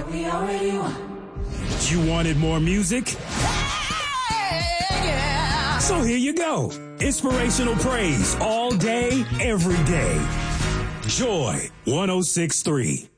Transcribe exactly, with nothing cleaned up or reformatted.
we already won. You wanted more music? Yeah. So here you go. Inspirational praise all day, every day. Joy one oh six point three.